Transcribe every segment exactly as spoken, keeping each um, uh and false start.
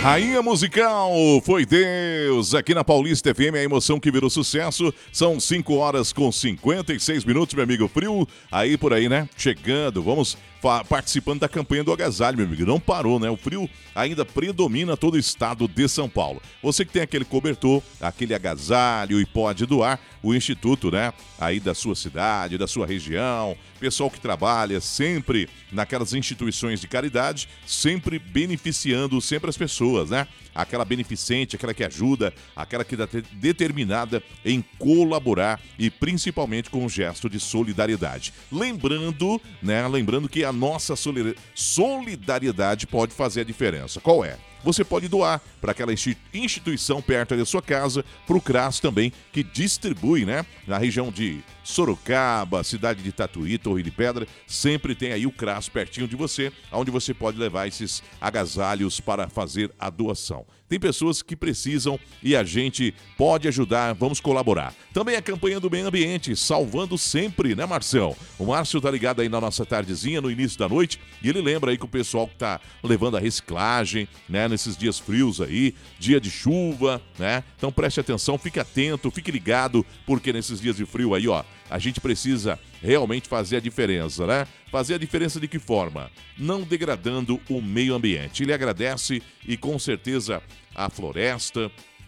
Rainha musical, foi Deus, aqui na Paulista F M, a emoção que virou sucesso. São cinco horas com cinquenta e seis minutos, meu amigo. Frio aí por aí, né? Chegando, vamos participando da campanha do agasalho, meu amigo. Não parou, né? O frio ainda predomina todo o estado de São Paulo. Você que tem aquele cobertor, aquele agasalho e pode doar, o Instituto, né? Aí da sua cidade, da sua região, pessoal que trabalha sempre naquelas instituições de caridade, sempre beneficiando sempre as pessoas, né? Aquela beneficente, aquela que ajuda, aquela que está determinada em colaborar e principalmente com um gesto de solidariedade. Lembrando, né? Lembrando que a nossa solidariedade pode fazer a diferença. Qual é? Você pode doar para aquela instituição perto da sua casa, para o CRAS também, que distribui, né? Na região de Sorocaba, cidade de Tatuí, Torre de Pedra, sempre tem aí o CRAS pertinho de você, onde você pode levar esses agasalhos para fazer a doação. Tem pessoas que precisam e a gente pode ajudar, vamos colaborar. Também a campanha do meio ambiente, salvando sempre, né, Marcão? O Márcio tá ligado aí na nossa tardezinha, no início da noite, e ele lembra aí que o pessoal que tá levando a reciclagem, né, nesses dias frios aí, dia de chuva, né? Então preste atenção, fique atento, fique ligado, porque nesses dias de frio aí, ó, a gente precisa realmente fazer a diferença, né? Fazer a diferença de que forma? Não degradando o meio ambiente. Ele agradece e com certeza a floresta,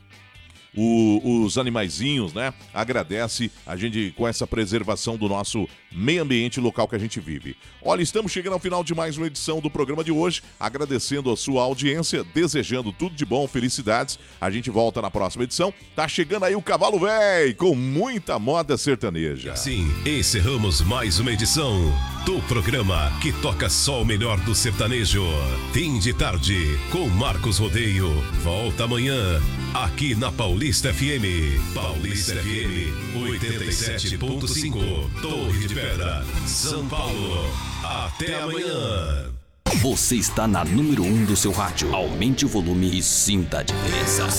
o, os animaizinhos, né? Agradece a gente com essa preservação do nosso meio ambiente local que a gente vive. Olha, estamos chegando ao final de mais uma edição do programa de hoje, agradecendo a sua audiência, desejando tudo de bom, felicidades. A gente volta na próxima edição. Tá chegando aí o Cavalo Véi, com muita moda sertaneja. Assim, encerramos mais uma edição do programa que toca só o melhor do sertanejo. Fim de tarde, com Marcos Rodeio. Volta amanhã, aqui na Paulista F M. Paulista F M, oitenta e sete ponto cinco, Torre de Pedra, São Paulo. Até amanhã. Você está na número um do seu rádio. Aumente o volume e sinta a diferença.